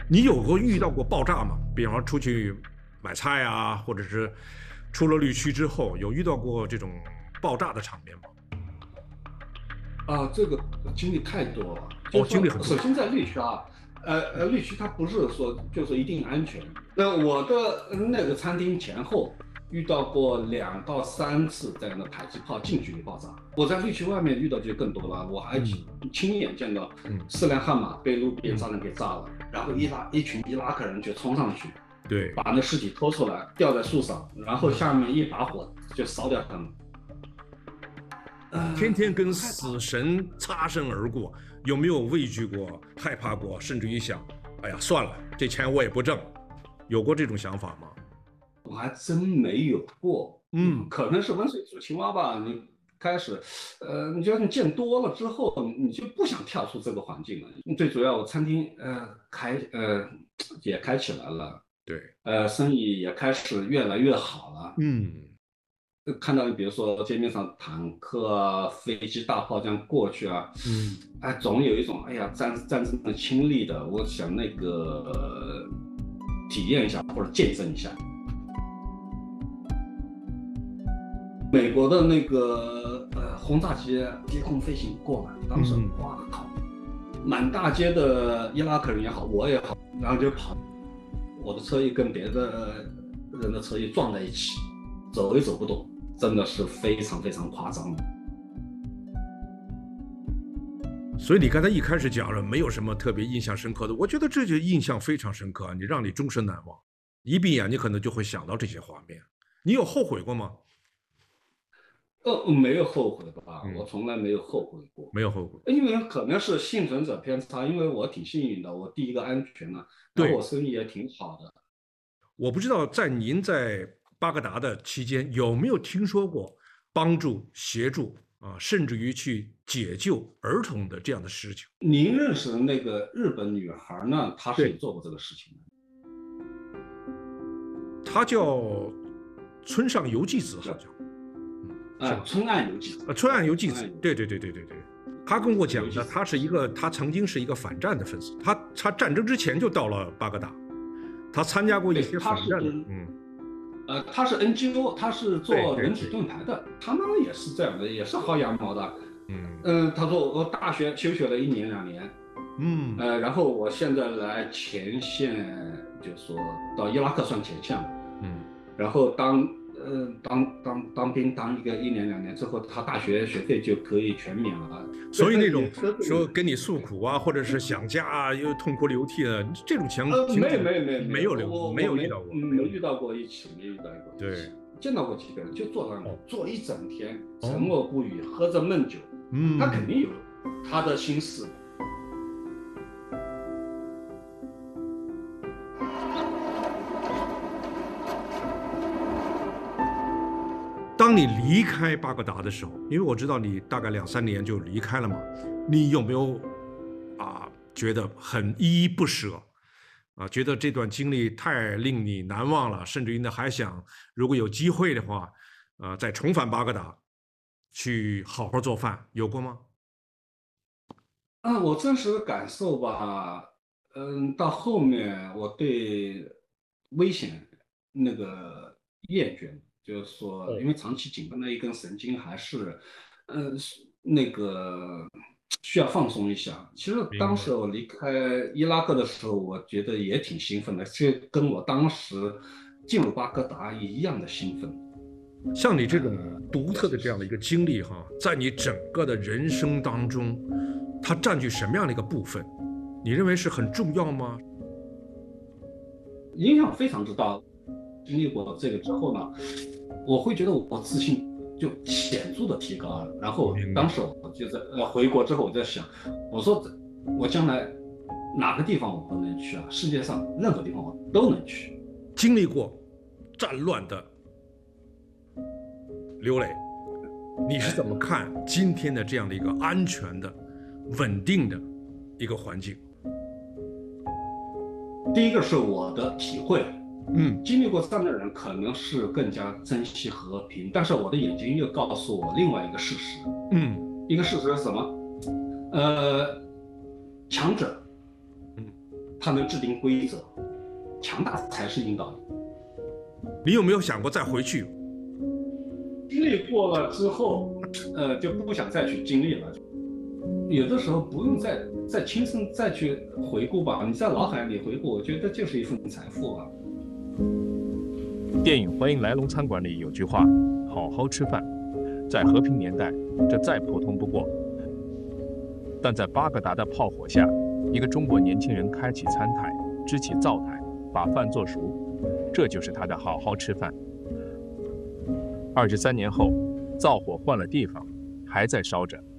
你有过遇到过爆炸吗？比方说出去买菜啊，或者是出了绿区之后，有遇到过这种爆炸的场面吗？ 这个经历太多了。就哦， 是说， 经历很多。 首先在绿区啊，绿区它不是说就是一定安全。那我的那个餐厅前后遇到过2到3次在那迫击炮近距离爆炸。我在绿区外面遇到就更多了，我还嗯亲眼见到嗯 4辆悍马被路边嗯炸弹给炸了，然后嗯， 一群伊拉克人就冲上去， 对， 把那尸体拖出来吊在树上，然后嗯， 下面一把火就烧掉他们。 天天跟太怕了。 死神擦身而过，有没有畏惧过、害怕过，甚至于想，哎呀，算了，这钱我也不挣，有过这种想法吗？ 我还真没有过。 嗯， 可能是温水煮青蛙吧。你开始，你觉得你见多了之后，你就不想跳出这个环境了。最主要，我餐厅也开起来了， 对， 生意也开始越来越好了。 嗯， 看到比如说街面上坦克啊、飞机、大炮这样过去啊， 嗯， 哎，总有一种哎呀战争的亲历的，我想那个体验一下或者见证一下。美国的那个轰炸机低空飞行过来，当时嗯， 哇靠，满大街的伊拉克人也好，我也好，然后就跑，我的车一跟别的人的车一撞在一起，走也走不动，真的是非常非常夸张。 所以你刚才一开始讲了，没有什么特别印象深刻的，我觉得这就印象非常深刻啊，你让你终身难忘，一闭眼你可能就会想到这些画面。你有后悔过吗？ 没有后悔吧，我嗯， 从来没有后悔过。 没有后悔。 因为可能是幸存者偏差，因为我挺幸运的，我第一个安全了，然后对， 我生意也挺好的。 我不知道在您在巴格达的期间有没有听说过帮助、协助啊，甚至于去解救儿童的这样的事情。 您认识的那个日本女孩呢？她是有对， 做过这个事情的。 他叫村上由纪子，好叫像，是吧？ 春岸有几次？ 村岸对， 由纪子， 春岸有对对对对对对。他跟我讲的， 有几次？ 他曾经是一个反战的分子，他战争之前就到了巴格达，他参加过一对， 些反战的， 她是 NGO，她是做人体对对对， 盾牌的，他们也是这样的，也是薅羊毛的。 嗯他说我大学休学了1年2年， 嗯然后我现在来前线，就是说到伊拉克算前线了。 嗯。 然后当兵当1年2年之后，他大学学费就可以全免了。 所以那种也是这个。 说跟你诉苦啊，或者是想家啊，又痛哭流涕的这种情景， 没有， 没我有遇到过，没有遇到。 没遇到过一起，没遇到过一起。 对， 见到过几个人，就坐在那哦坐一整天，沉哦， 默不语，喝着闷酒。他肯嗯， 定有他的心事。 当你离开巴格达的时候，因为我知道你大概2、3年就离开了嘛，你有没有觉得很依依不舍啊？觉得这段经历太令你难忘了，甚至于呢还想如果有机会的话，再重返巴格达去好好做饭，有过吗？ 我真实的感受吧。到后面我对危险那个厌倦，就是说，因为长期紧绷的一根神经还是，那个需要放松一下。其实当明白。 时我离开伊拉克的时候，我觉得也挺兴奋的，就跟我当时进入巴格达一样的兴奋。 像你这种独这特的些事情。 这样的一个经历哈，在你整个的人生当中，它占据什么样的一个部分？你认为是很重要吗？ 影响非常之大。经历过这个之后呢，我会觉得我自信就显著的提高了。然后明白。 当时我就在回国之后，我在想，我说我将来哪个地方我不能去啊？世界上任何地方我都能去。 经历过战乱的刘磊，你是怎么哎， 看今天的这样的一个安全的、稳定的一个环境？ 第一个是我的体会。 嗯经历过战的人可能是更加珍惜和平，但是我的眼睛又告诉我另外一个事实。 嗯一个事实是什么？呃，强者嗯他能制定规则，强大才是引导力。 你有没有想过再回去？ 经历过了之后，就不想再去经历了。有的时候不用再亲身再去回顾吧，你在脑海里回顾，我觉得就是一份财富啊。 电影《欢迎来龙餐馆》里有句话：“好好吃饭。”在和平年代，这再普通不过。但在巴格达的炮火下，一个中国年轻人开起餐台，支起灶台，把饭做熟，这就是他的好好吃饭。23年后，灶火换了地方，还在烧着。